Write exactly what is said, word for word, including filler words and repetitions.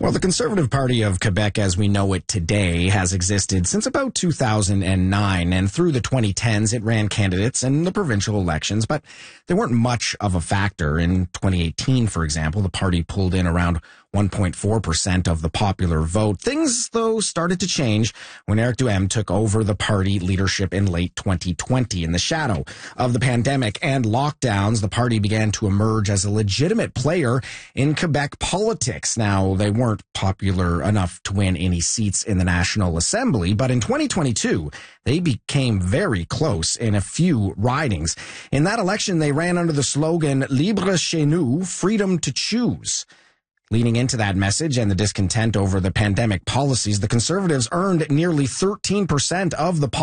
Well, the Conservative Party of Quebec, as we know it today, has existed since about two thousand nine, and through the twenty tens, it ran candidates in the provincial elections, but they weren't much of a factor. In twenty eighteen, for example, the party pulled in around one point four percent of the popular vote. Things, though, started to change when Éric Duhem took over the party leadership in late twenty twenty. In the shadow of the pandemic and lockdowns, the party began to emerge as a legitimate player in Quebec politics. Now, they weren't popular enough to win any seats in the National Assembly, but in twenty twenty-two, they became very close in a few ridings. In that election, they ran under the slogan, Libre chez nous, freedom to choose. Leaning into that message and the discontent over the pandemic policies, the Conservatives earned nearly thirteen percent of the